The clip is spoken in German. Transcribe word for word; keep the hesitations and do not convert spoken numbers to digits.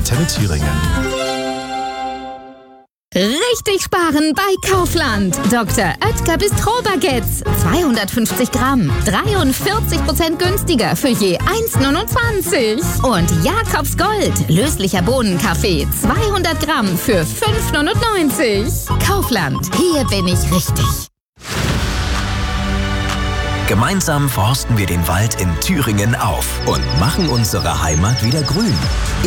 Antenne Thüringen. Richtig sparen bei Kaufland. Doktor Oetker Bistro-Baguettes. zweihundertfünfzig Gramm. dreiundvierzig Prozent günstiger für je eins Komma neunundzwanzig. Und Jakobs Gold. Löslicher Bohnenkaffee. zweihundert Gramm für fünf Komma neunundneunzig. Kaufland. Hier bin ich richtig. Gemeinsam forsten wir den Wald in Thüringen auf und machen unsere Heimat wieder grün.